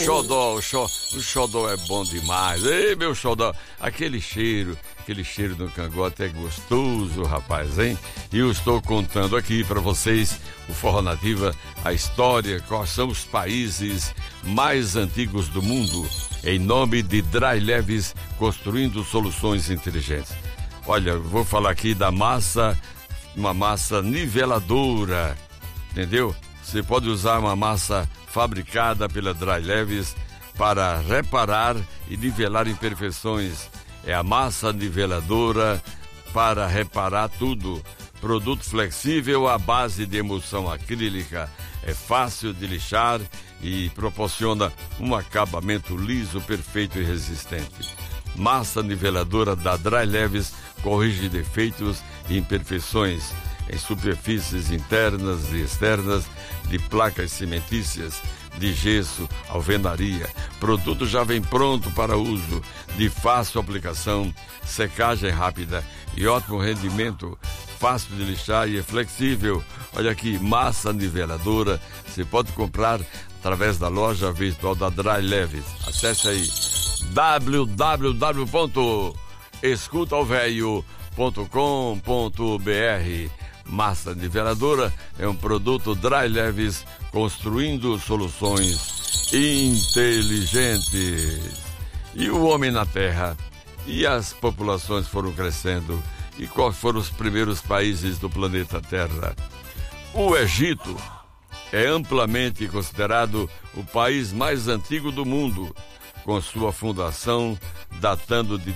Xodó, o xodó é bom demais. Ei, meu xodó, aquele cheiro do cangote é gostoso, rapaz, hein? E eu estou contando aqui para vocês, o Forró Nativa, a história, quais são os países mais antigos do mundo, em nome de Dry Leves, construindo soluções inteligentes. Olha, vou falar aqui da massa, uma massa niveladora, entendeu? Você pode usar uma massa fabricada pela Dry Leves para reparar e nivelar imperfeições. É a massa niveladora para reparar tudo. Produto flexível à base de emulsão acrílica. É fácil de lixar e proporciona um acabamento liso, perfeito e resistente. Massa niveladora da Dry Leves corrige defeitos e imperfeições em superfícies internas e externas, de placas cimentícias, de gesso, alvenaria. Produto já vem pronto para uso, de fácil aplicação, secagem rápida e ótimo rendimento, fácil de lixar e é flexível. Olha aqui, massa niveladora, você pode comprar através da loja virtual da Dry Leves. Acesse aí www.escutaovelho.com.br. Massa niveladora é um produto Dry Leves, construindo soluções inteligentes. E o homem na Terra? E as populações foram crescendo? E quais foram os primeiros países do planeta Terra? O Egito é amplamente considerado o país mais antigo do mundo, com sua fundação datando de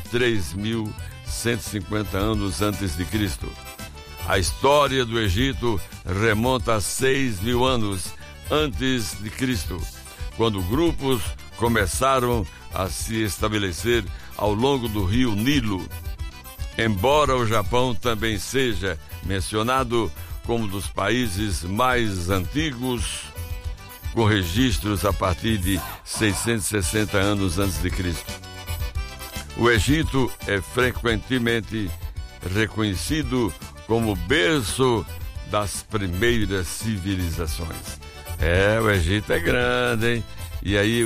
3.150 anos antes de Cristo. A história do Egito remonta a 6.000 anos antes de Cristo, quando grupos começaram a se estabelecer ao longo do rio Nilo. Embora o Japão também seja mencionado como um dos países mais antigos, com registros a partir de 660 anos antes de Cristo. O Egito é frequentemente reconhecido como berço das primeiras civilizações. O Egito é grande, hein? E aí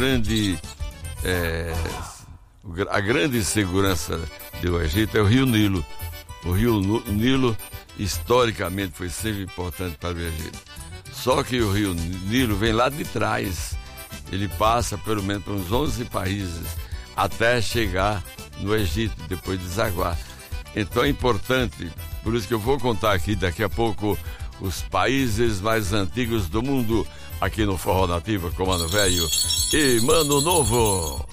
a grande segurança do Egito é o rio Nilo. O rio Nilo, historicamente, foi sempre importante para o Egito. Só que o rio Nilo vem lá de trás. Ele passa pelo menos por uns 11 países até chegar no Egito, depois desaguar. Então é importante, por isso que eu vou contar aqui daqui a pouco os países mais antigos do mundo aqui no Forró Nativa com Mano Velho e Mano Novo.